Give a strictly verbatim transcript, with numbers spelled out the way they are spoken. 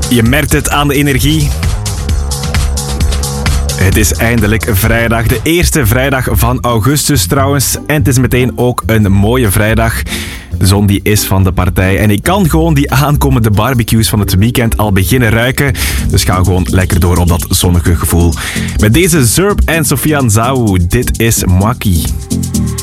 Je merkt het aan de energie. Het is eindelijk vrijdag, de eerste vrijdag van augustus trouwens. En het is meteen ook een mooie vrijdag. De zon die is van de partij en ik kan gewoon die aankomende barbecues van het weekend al beginnen ruiken. Dus ga gewoon lekker door op dat zonnige gevoel. Met deze Zurb en Sofiane Zaou, dit is Mwaki.